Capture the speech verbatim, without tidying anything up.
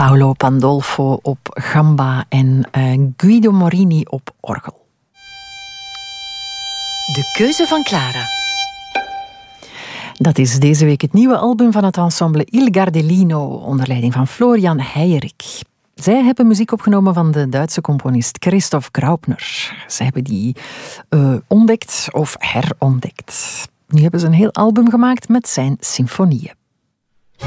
Paolo Pandolfo op gamba en uh, Guido Morini op orgel. De keuze van Clara. Dat is deze week het nieuwe album van het ensemble Il Gardellino onder leiding van Florian Heijerich. Zij hebben muziek opgenomen van de Duitse componist Christoph Graupner. Zij hebben die uh, ontdekt of herontdekt. Nu hebben ze een heel album gemaakt met zijn symfonieën.